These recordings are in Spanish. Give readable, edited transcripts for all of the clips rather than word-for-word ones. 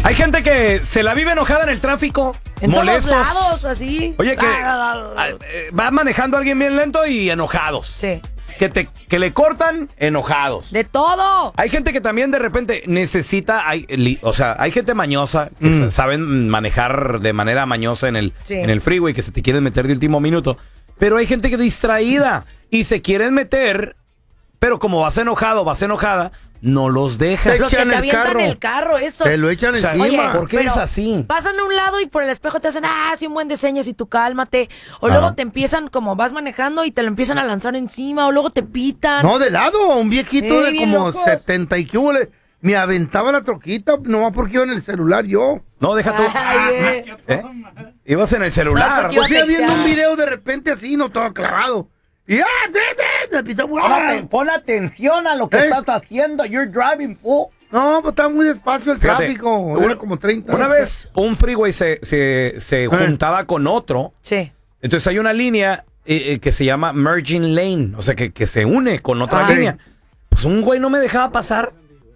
Hay gente que se la vive enojada en el tráfico, En molestos. todos lados, así. Oye, que va manejando a alguien bien lento y enojados. Sí. Que le cortan, enojados. De todo. Hay gente que también de repente necesita, o sea, hay gente mañosa que saben manejar de manera mañosa en el freeway, que se te quieren meter de último minuto. Pero hay gente que es distraída y se quieren meter, pero como vas enojada, no los dejas. Los que te avientan el carro, eso. Te lo echan encima. Oye, ¿por qué pero es así? Pasan a un lado y por el espejo te hacen, sí, un buen diseño, si tú cálmate. O luego te empiezan, como vas manejando y te lo empiezan a lanzar encima, o luego te pitan. No, de lado, un viejito de bien como locos. 70 y que hubo, me aventaba la troquita, nomás porque iba en el celular yo. No, deja tú. Ibas en el celular. No, Pues iba viendo un video de repente así, no todo clavado. Y me pitó. Pon atención a lo que estás haciendo. You're driving, fool. No, pues estaba muy despacio el Fíjate, tráfico. Era como 30. Una vez un freeway se juntaba con otro. Sí. Entonces hay una línea que se llama merging lane, o sea, que se une con otra línea. Pues un güey no me dejaba pasar.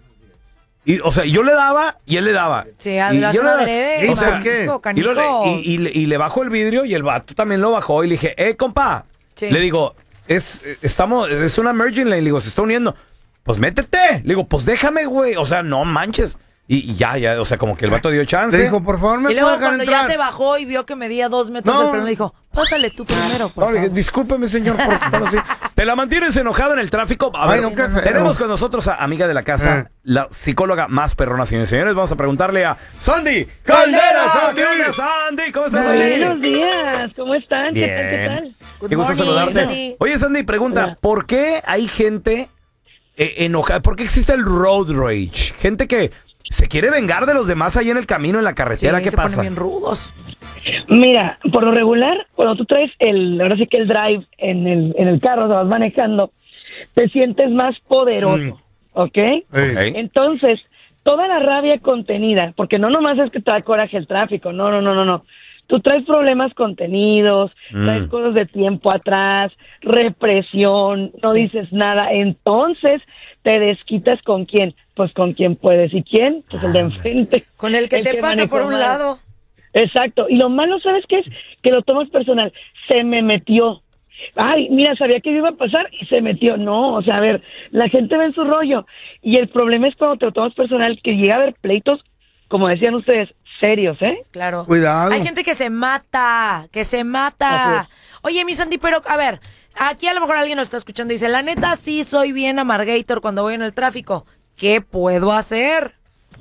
Y, o sea, yo le daba y él le daba. Sí, y lo hacen adrede. o sea, Canijo. y le bajó el vidrio y el vato también lo bajó y le dije, compa. Sí. Le digo, es una merging lane. Le digo, se está uniendo. Pues métete. Le digo, pues déjame, güey. O sea, no manches. Y ya, o sea, como que el vato dio chance. Le dijo, por favor, Y me luego puedo dejar cuando entrar. ya se bajó y vio que medía 2 metros No. el pelo, le dijo, pásale tú primero, por No, le dije, favor. discúlpeme, señor, por estar así. ¿Te la mantienes enojado en el tráfico? A ver, Ay, no, qué feo. tenemos con nosotros a amiga de la casa, la psicóloga más perrona, señores y señores. Vamos a preguntarle a Sandy Caldera. Sandy. ¿Qué onda, Sandy? ¿Cómo estás, Buenos Sandy? días, ¿cómo están? Bien. ¿Qué tal? Good Qué gusto morning, saludarte. Sandy. Oye, Sandy, pregunta, Hola. ¿por qué hay gente enojada? ¿Por qué existe el road rage? Gente que se quiere vengar de los demás ahí en el camino, en la Sí, carretera. ¿Qué se pasa? ponen bien rudos. Mira, por lo regular, cuando tú traes ahora sí que el drive en el carro, o sea, vas manejando, te sientes más poderoso, ¿ok? Ok. Entonces, toda la rabia contenida, porque no nomás es que te da coraje el tráfico, no. Tú traes problemas contenidos, traes cosas de tiempo atrás, represión, no dices nada, entonces te desquitas ¿con quién? Pues con quién puedes. ¿Y quién? Pues el de enfrente. Con el que te pasa manejó por un mal. lado. Exacto. Y lo malo, ¿sabes qué es? Que lo tomas personal. Se me metió. Ay, mira, sabía que iba a pasar y se metió. No, o sea, a ver, la gente ve en su rollo. Y el problema es cuando te lo tomas personal, que llega a haber pleitos, como decían ustedes, serios, ¿eh? Claro. Cuidado. Hay gente que se mata. Así Oye, mi Sandy, pero a ver, aquí a lo mejor alguien nos está escuchando y dice, la neta sí soy bien amargator cuando voy en el tráfico. ¿Qué puedo hacer?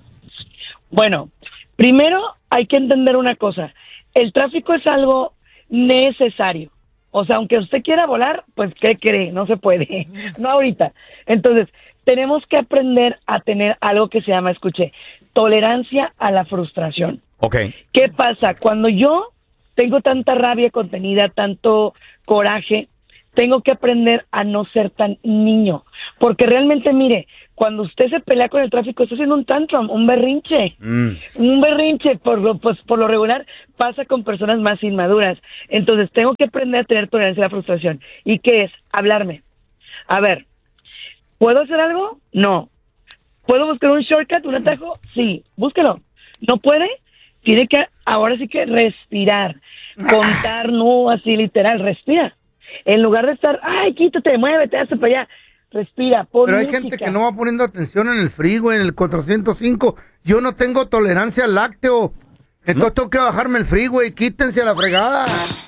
Bueno, primero hay que entender una cosa. El tráfico es algo necesario. O sea, aunque usted quiera volar, pues ¿qué cree? No se puede. No ahorita. Entonces, tenemos que aprender a tener algo que se llama, escuche, tolerancia a la frustración. Ok. ¿Qué pasa? Cuando yo tengo tanta rabia contenida, tanto coraje, tengo que aprender a no ser tan niño. Porque realmente, mire, cuando usted se pelea con el tráfico, está haciendo un tantrum, un berrinche. Un berrinche, por lo regular, pasa con personas más inmaduras. Entonces, tengo que aprender a tener tolerancia a la frustración. ¿Y qué es? Hablarme. A ver, ¿puedo hacer algo? No. ¿Puedo buscar un shortcut, un atajo? Sí, búsquelo. ¿No puede? Tiene que, ahora sí que respirar. Contar, no así literal, respira. En lugar de estar, ay, quítate, muévete, hazte para allá. Respira, pon Pero hay música. gente que no va poniendo atención en el freeway, en el 405. Yo no tengo tolerancia al lácteo. Entonces tengo que bajarme el freeway. Quítense a la fregada.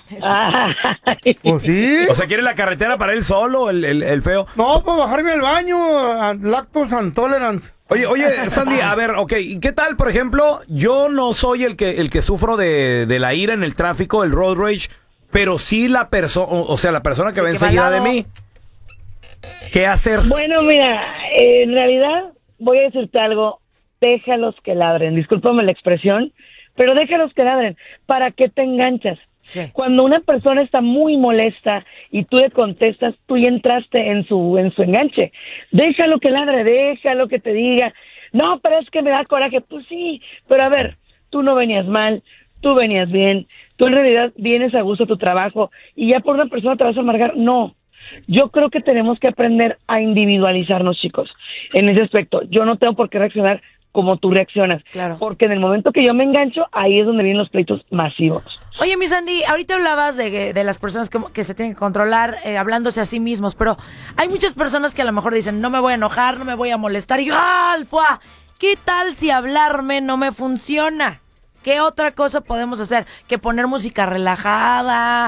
Ay. Pues sí. O sea, ¿quiere la carretera para él solo, el feo? No, pues bajarme al baño. Lactose intolerant. Oye, Sandy, a ver, ok, ¿y qué tal, por ejemplo? Yo no soy el que sufro de la ira en el tráfico, el road rage, pero sí la persona, o sea, la persona que va que va enseguida al de lado. mí. ¿Qué hacer? Bueno, mira, en realidad voy a decirte algo. Déjalos que ladren. Discúlpame la expresión, pero déjalos que ladren. ¿Para qué te enganchas? Sí. Cuando una persona está muy molesta y tú le contestas, tú ya entraste en su enganche. Déjalo que ladre, déjalo que te diga. No, pero es que me da coraje. Pues sí, pero a ver, tú no venías mal, tú venías bien, tú en realidad vienes a gusto a tu trabajo y ya por una persona te vas a amargar. No. Yo creo que tenemos que aprender a individualizarnos, chicos, en ese aspecto. Yo no tengo por qué reaccionar cómo tú reaccionas. Claro. Porque en el momento que yo me engancho, ahí es donde vienen los pleitos masivos. Oye, mi Sandy, ahorita hablabas de las personas que se tienen que controlar hablándose a sí mismos, pero hay muchas personas que a lo mejor dicen, no me voy a enojar, no me voy a molestar, y yo, ¡alfa! ¿Qué tal si hablarme no me funciona? ¿Qué otra cosa podemos hacer? Que poner música relajada,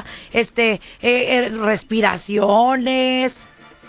respiraciones.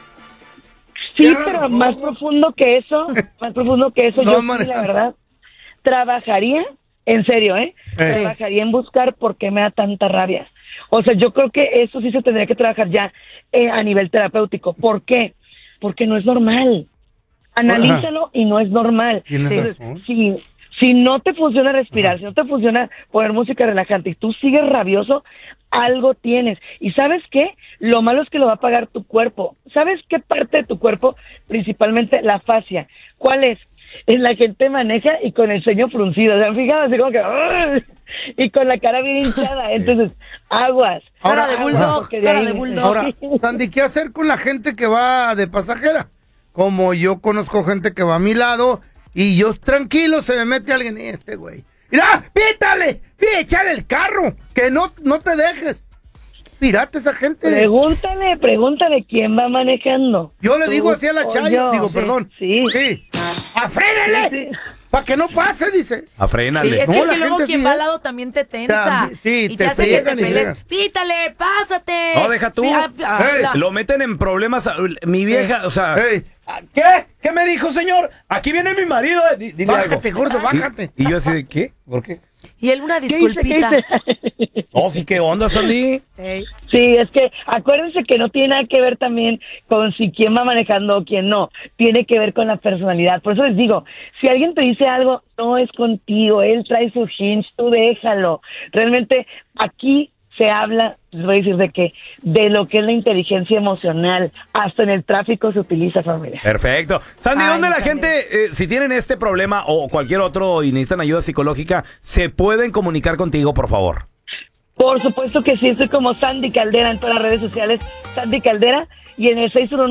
Sí, pero más profundo que eso, No, yo man. sí, la verdad, trabajaría, en serio, trabajaría en buscar por qué me da tanta rabia. O sea, yo creo que eso sí se tendría que trabajar ya a nivel terapéutico. ¿Por qué? Porque no es normal. Analízalo y no es normal. Tienes Entonces, razón. si no te funciona respirar, si no te funciona poner música relajante y tú sigues rabioso, algo tienes. ¿Y sabes qué? Lo malo es que lo va a pagar tu cuerpo. ¿Sabes qué parte de tu cuerpo? Principalmente la fascia. ¿Cuál es? En la gente maneja y con el ceño fruncido. ¿Se han fijado? Así como que... ¡Ay! Y con la cara bien hinchada. Entonces, aguas. Cara de bulldog, porque cara ahí- de bulldog. Ahora, Sandy, ¿qué hacer con la gente que va de pasajera? Como yo conozco gente que va a mi lado y yo tranquilo se me mete alguien, güey. ¡Mira! ¡Pítale! ¡Échale el carro! ¡Que no te dejes! Pirate esa gente. Pregúntale quién va manejando. Yo le ¿Tú digo así a la o Chayo, yo? digo, Sí, perdón. Sí. ¡Afrénele! Sí. Para que no pase, dice. Afrénale. Sí, es No, que la luego gente quien sí, va ¿eh? al lado también te tensa. También, sí, y te te hace que te friegan y pelees. friegan. Pítale, pásate. No, deja tú. Hey. Lo meten en problemas. Mi vieja, o sea... Ey, ¿Qué? ¿Qué me dijo, señor? Aquí viene mi marido. Dile bájate, algo. gordo, bájate. Y yo así de, ¿qué? ¿Por qué? Y él una ¿Qué hice? disculpita. Oh, sí, ¿qué onda, Sandy? Ey. Sí, es que acuérdense que no tiene nada que ver también con si quién va manejando o quién no. Tiene que ver con la personalidad. Por eso les digo, si alguien te dice algo, no es contigo, él trae su hinge, tú déjalo. Realmente aquí se habla, les voy a decir de lo que es la inteligencia emocional. Hasta en el tráfico se utiliza, familia. Perfecto. Sandy, Ay, ¿dónde la Sandy. gente, si tienen este problema o cualquier otro y necesitan ayuda psicológica, se pueden comunicar contigo, por favor? Por supuesto que sí, estoy como Sandy Caldera en todas las redes sociales, Sandy Caldera, y en el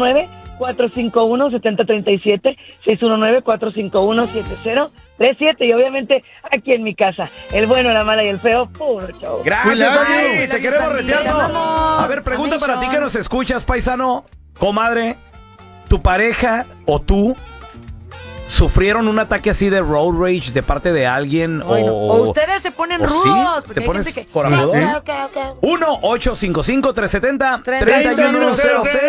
619-451-7037, 619-451-7037, y obviamente aquí en mi casa, el bueno, la mala y el feo, puro show. Gracias, We love Sandy. you. Te Love you, queremos Sandy. retear. Te amamos. A ver, pregunta para ti Amation. que nos escuchas, paisano, comadre. ¿Tu pareja o tú sufrieron un ataque así de road rage de parte de alguien? Ay, no. O ustedes se ponen o rudos. sí, Porque ¿te hay pones gente que... corajudo? Ok. 1-855-370-3100.